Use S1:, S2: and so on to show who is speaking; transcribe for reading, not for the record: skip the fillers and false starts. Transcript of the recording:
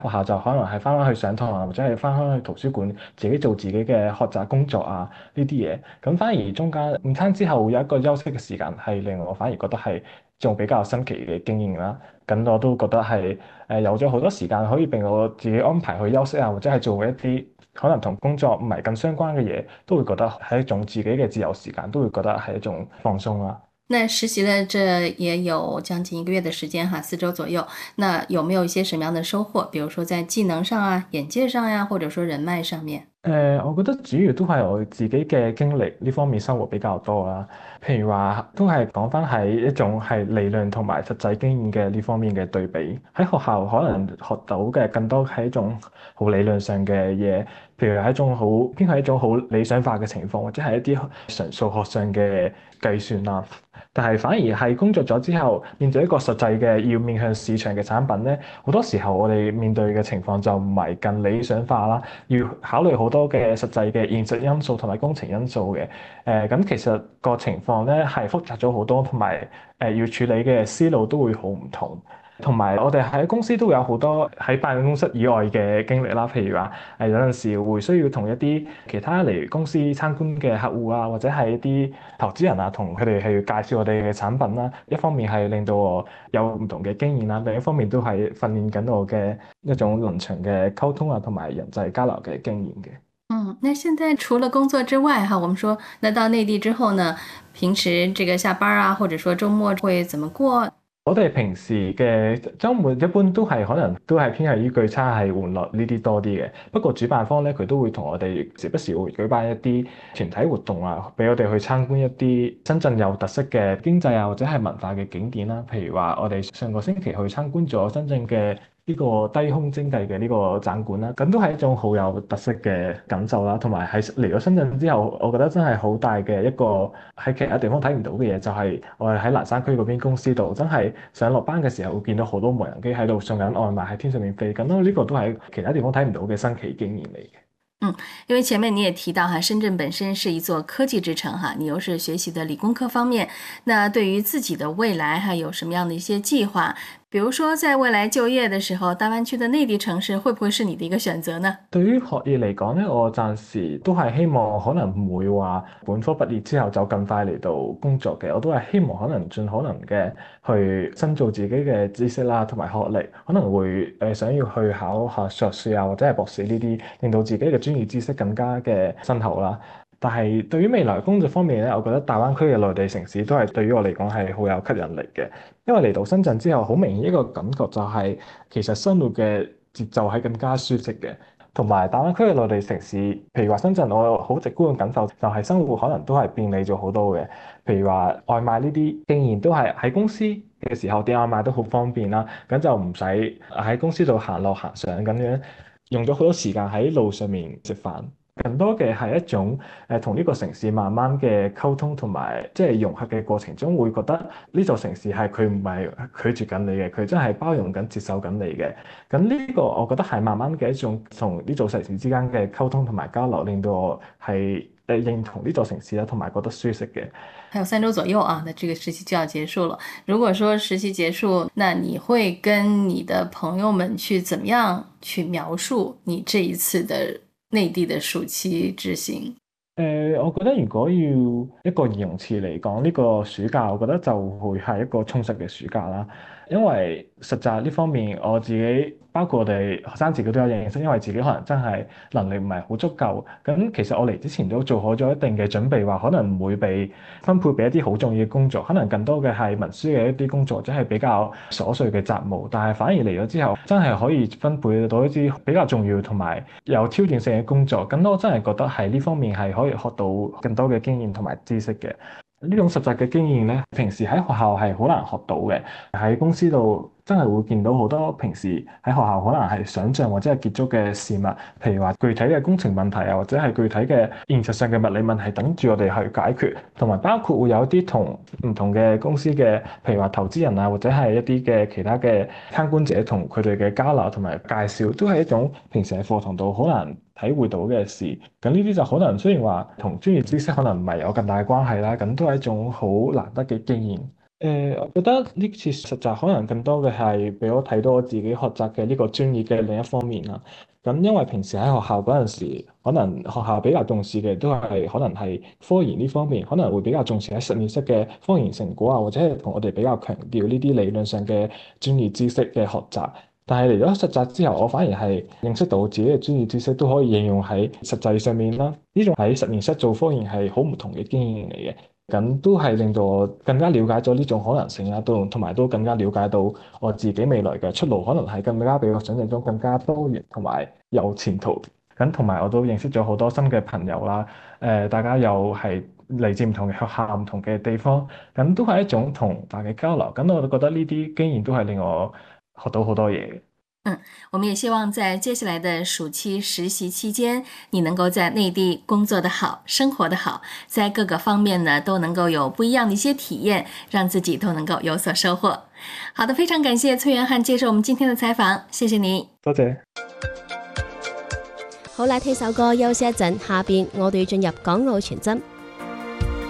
S1: 學校就可能係翻返去上堂啊，或者係翻返去圖書館自己做自己嘅學習工作啊呢啲嘢。咁反而中間午餐之後有一個休息嘅時間，係令我反而覺得係仲比較新奇嘅經驗啦。咁我都覺得係有咗好多時間可以俾我自己安排去休息啊，或者係做一啲可能同工作唔係咁相關嘅嘢，都會覺得係一種自己嘅自由時間，都會覺得係一種放鬆啦。
S2: 那實習了這也有將近1個月的時間哈，4周左右。那有沒有一些什麼樣的收穫？比如說在技能上啊、眼界上呀，或者說人脈上面？
S1: 我覺得主要都係我自己嘅經歷呢方面生活比較多啦。譬如話，都係講翻係一種係理論同埋實際經驗嘅呢方面嘅對比。喺學校可能學到嘅更多係一種好理論上嘅嘢，譬如係一種好偏向一種好理想化嘅情況，或者係一啲純數學上嘅計算啦。但係反而係工作咗之後，面對一個實際嘅要面向市場嘅產品咧，好多時候我哋面對嘅情況就唔係更理想化啦，要考慮好多嘅實際嘅現實因素同埋工程因素嘅。咁其實個情況咧係複雜咗好多，同埋要處理嘅思路都會好唔同。同埋我哋喺公司都會有好多喺辦公室以外嘅經歷啦，譬如話有陣時會需要同一啲其他嚟公司參觀嘅客戶啊，或者係一啲投資人啊，同佢哋去介紹我哋嘅產品啦。一方面係令到我有唔同嘅經驗啦，另一方面都係訓練緊我嘅一種臨場嘅溝通啊，同埋人際交流嘅經驗嘅。
S2: 嗯，那現在除了工作之外哈，我們說，那到內地之後呢，平時這個下班啊，或者說周末會怎麼過？
S1: 我哋平時嘅週末一般都係可能都係偏向於聚餐係玩樂呢啲多啲嘅。不過主辦方咧佢都會同我哋時不時會舉辦一啲團體活動啊，俾我哋去參觀一啲深圳有特色嘅經濟啊或者係文化嘅景點啦。譬如話我哋上個星期去參觀咗深圳嘅呢個低空蒸計嘅呢個展館啦，咁都係一種好有特色嘅感受啦。同埋喺嚟咗深圳之後，我覺得真係好大嘅一個喺其他地方睇唔到嘅嘢，就係我哋喺南山區嗰邊公司度，真係上落班嘅時候會見到好多無人機喺度送緊外賣喺天上面飛緊咯。呢個都係其他地方睇唔到嘅新奇經驗嚟嘅。
S2: 嗯，因為前面你也提到哈，深圳本身是一座科技之城哈，你又是學習的理工科方面，那對於自己的未來還有什麼樣的一些計劃？比如說在未來就業的時候，大灣區的內地城市會不會是你的一個選擇呢？
S1: 對於學業嚟講咧，我暫時都係希望可能唔會話本科畢業之後就咁快嚟到工作嘅，我都係希望可能盡可能嘅去深造自己嘅知識啦，同埋學歷，可能會想要去考下碩士啊，或者係博士呢啲，令到自己嘅專業知識更加嘅深厚啦。但係對於未來工作方面咧，我覺得大灣區嘅內地城市都係對於我嚟講係好有吸引力嘅。因為嚟到深圳之後，好明顯一個感覺就係其實生活嘅節奏係更加舒適嘅，同埋大灣區嘅內地城市，譬如話深圳，我好直觀嘅感受就係生活可能都係便利咗好多嘅。譬如話外賣呢啲，竟然都係喺公司嘅時候點外賣都好方便啦，咁就唔使喺公司度行落行上咁樣，用咗好多時間喺路上面食飯。更多嘅係一種同呢個城市慢慢嘅溝通同埋即係融合嘅過程中，會覺得呢座城市係佢唔係拒絕緊你嘅，佢真係包容緊、接受緊你嘅。咁呢個我覺得係慢慢嘅一種同呢座城市之間嘅溝通同埋交流，令到我係認同呢座城市啦，同埋覺得舒適嘅。
S2: 還有3周左右啊，那這個實習就要結束了。如果說實習結束，那你會跟你的朋友們去怎麼樣去描述你這一次的內地的暑期之行？
S1: 我覺得如果要一個形容詞嚟講，呢個暑假我覺得就會係一個充實嘅暑假啦。因為實習呢方面，我自己包括我哋學生自己都有認識，因為自己可能真係能力唔係好足夠。咁其實我嚟之前都做好咗一定嘅準備，話可能唔會被分配俾一啲好重要嘅工作，可能更多嘅係文書嘅一啲工作，即係比較瑣碎嘅雜務。但係反而嚟咗之後，真係可以分配到一啲比較重要同埋有挑戰性嘅工作。咁我真係覺得喺呢方面係可以學到更多嘅經驗同埋知識嘅。呢種實習嘅經驗咧，平時喺學校係好難學到嘅。喺公司度真係會見到好多平時喺學校可能係想像或者係接觸嘅事物，譬如話具體嘅工程問題啊，或者係具體嘅現實上嘅物理問題等住我哋去解決，同埋包括會有一啲同唔同嘅公司嘅，譬如話投資人啊，或者係一啲嘅其他嘅參觀者同佢哋嘅交流同埋介紹，都係一種平時喺課堂度好難體會到嘅事。咁呢啲就可能雖然話同專業知識可能唔係有咁大嘅關係啦，咁都係一種好難得嘅經驗。 我覺得呢次實習可能更多嘅係俾我睇到我自己學習嘅呢個專業嘅另一方面啦。咁因為平時喺學校嗰陣時，可能學校比較重視嘅都係可能係科研呢方面，可能會比較重視喺實驗室嘅科研成果啊，或者係同我哋比較強調呢啲理論上嘅專業知識嘅學習。但係嚟咗實習之後，我反而係認識到自己嘅專業知識都可以應用喺實際上面啦。呢種喺實驗室做科研係好唔同嘅經驗嚟嘅。咁都係令到我更加了解咗呢種可能性啦，同埋都更加了解到我自己未來嘅出路可能係更加比我想象中更加多元同埋有前途。咁同埋我都認識咗好多新嘅朋友啦，大家又係嚟自唔同嘅學校、唔同嘅地方，咁都係一種同文化嘅交流。咁我都覺得呢啲經驗都係令我學到好多嘢。
S2: 我們也希望在接下來的暑期實習期間，你能夠在內地工作得好，生活得好，在各個方面呢都能夠有不一樣的一些體驗，讓自己都能夠有所收穫。好的，非常感謝崔元漢接受我們今天的採訪，謝謝你。
S1: 多謝。
S3: 好啦，聽首歌休息一陣，下邊我哋要進入港澳傳真。